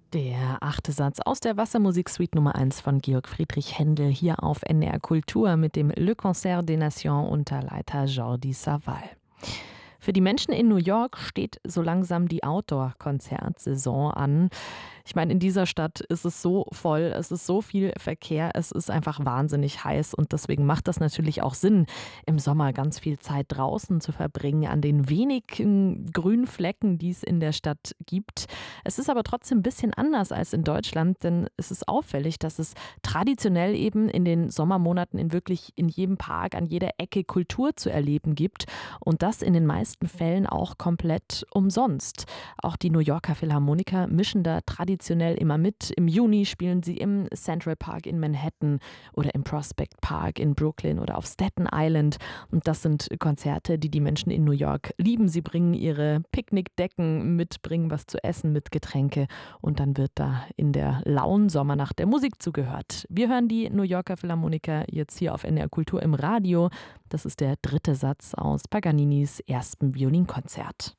Der achte Satz aus der Wassermusiksuite Nummer 1 von Georg Friedrich Händel hier auf NDR Kultur mit dem Le Concert des Nations unter Leiter Jordi Savall. Für die Menschen in New York steht so langsam die Outdoor-Konzertsaison an. Ich meine, in dieser Stadt ist es so voll, es ist so viel Verkehr, es ist einfach wahnsinnig heiß und deswegen macht das natürlich auch Sinn, im Sommer ganz viel Zeit draußen zu verbringen, an den wenigen grünen Flecken, die es in der Stadt gibt. Es ist aber trotzdem ein bisschen anders als in Deutschland, denn es ist auffällig, dass es traditionell eben in den Sommermonaten in jedem Park, an jeder Ecke Kultur zu erleben gibt und das in den meisten Fällen auch komplett umsonst. Auch die New Yorker Philharmoniker mischen da traditionell immer mit. Im Juni spielen sie im Central Park in Manhattan oder im Prospect Park in Brooklyn oder auf Staten Island. Und das sind Konzerte, die die Menschen in New York lieben. Sie bringen ihre Picknickdecken mit, bringen was zu essen mit Getränke und dann wird da in der lauen Sommernacht der Musik zugehört. Wir hören die New Yorker Philharmoniker jetzt hier auf NDR Kultur im Radio. Das ist der dritte Satz aus Paganinis erstem Violinkonzert.